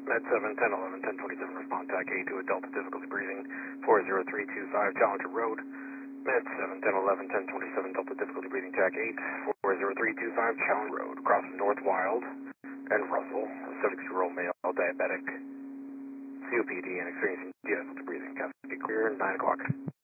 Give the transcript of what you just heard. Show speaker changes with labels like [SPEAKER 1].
[SPEAKER 1] Med 7, 10, 11, 10, 27, respond TAC A2 at Delta, difficulty breathing, 40325 Challenger Road. Med 7, 10, 11, 10, 27, Delta, difficulty breathing, TAC 8, 40325 Challenger Road, across from North Wild and Russell, a 76-year-old male, diabetic, COPD, and experiencing difficulty breathing. Cascade clear, 9 o'clock.